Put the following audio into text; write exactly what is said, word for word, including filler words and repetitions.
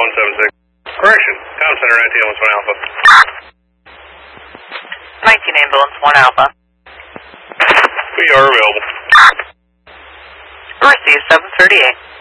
one seven six. Correction, Comm Center nineteen Ambulance one Alpha. nineteen Ambulance one Alpha. We are available. Receive seven thirty-eight.